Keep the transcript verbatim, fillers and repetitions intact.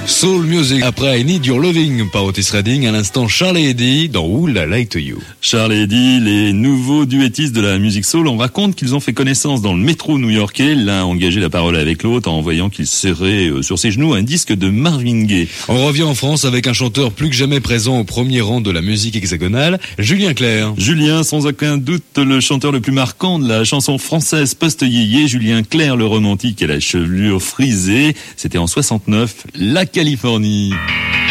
Soul Music après I Need Your Loving par Otis Redding, à l'instant Charles et Eddie dans Would I Lie to You. Charles et Eddie, les nouveaux duettistes de la musique soul, on raconte qu'ils ont fait connaissance dans le métro new-yorkais, l'un a engagé la parole avec l'autre en voyant qu'il serrait sur ses genoux un disque de Marvin Gaye. On revient en France avec un chanteur plus que jamais présent au premier rang de la musique hexagonale, Julien Clerc. Julien, sans aucun doute le chanteur le plus marquant de la chanson française post-yéyé, Julien Clerc le romantique et la chevelure frisée, c'était en soixante-neuf, la Californie.